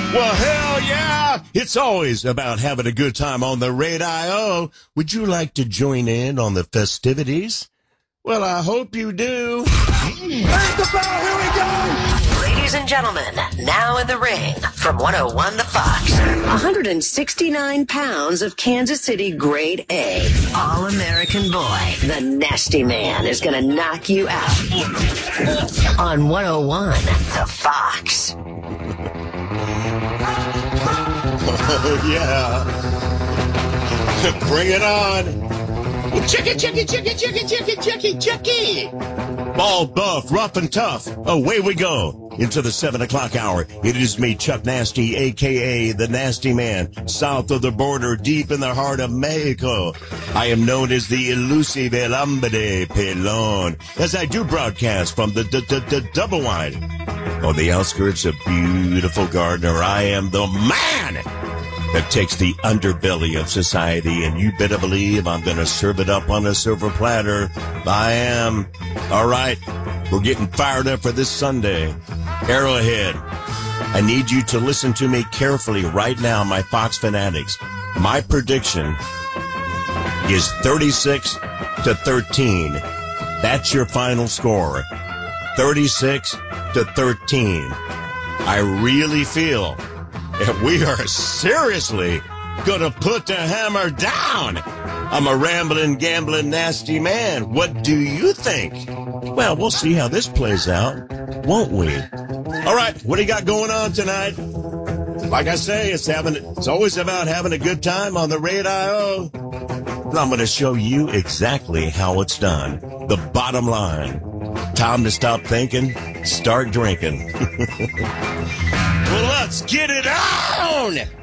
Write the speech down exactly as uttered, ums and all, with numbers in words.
Well, hell yeah! It's always about having a good time on the Radio. Would you like to join in on the festivities? Well, I hope you do. There's the bell, here we go! Ladies and gentlemen, now in the ring, from one oh one The Fox, one hundred sixty-nine pounds of Kansas City grade A, All-American boy, the Nasty Man is gonna knock you out. On one oh one The Fox. Oh, yeah. Bring it on. Chicky, chicky, chicky, chicky, chicky, chicky, chicky. Bald, buff, rough and tough. Away we go. Into the seven o'clock hour. It is me, Chuck Nasty, a k a. The Nasty Man, south of the border, deep in the heart of Mexico. I am known as the elusive El Hombre Pelon, as I do broadcast from the d- d- d- double wide. On the outskirts of beautiful Gardner, I am the man that takes the underbelly of society, and you better believe I'm going to serve it up on a silver platter. I am. All right, we're getting fired up for this Sunday. Arrowhead, I need you to listen to me carefully right now, my Fox fanatics. My prediction is thirty-six to thirteen. That's your final score. thirty-six to thirteen. I really feel that we are seriously gonna put the hammer down. I'm a rambling, gambling, nasty man. What do you think? Well, we'll see how this plays out, won't we? All right, what do you got going on tonight? Like I say, it's having it's always about having a good time on the Radio. I'm going to show you exactly how it's done. The bottom line. Time to stop thinking, start drinking. Well, let's get it on!